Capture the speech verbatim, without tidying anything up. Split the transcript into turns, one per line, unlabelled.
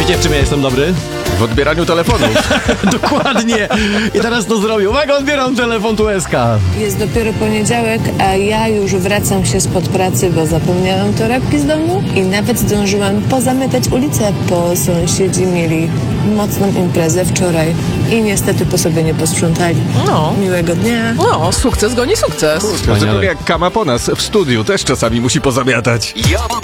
Wiecie, w czym ja jestem dobry?
W odbieraniu telefonów.
Dokładnie. I teraz to zrobię. Uwaga, odbieram telefon tu S K.
Jest dopiero poniedziałek, a ja już wracam się spod pracy, bo zapomniałam torebki z domu i nawet zdążyłam pozamykać ulicę, bo sąsiedzi mieli mocną imprezę wczoraj i niestety po sobie nie posprzątali.
No.
Miłego dnia.
No, sukces goni sukces.
Szczególnie jak Kama po nas w studiu też czasami musi pozamiatać.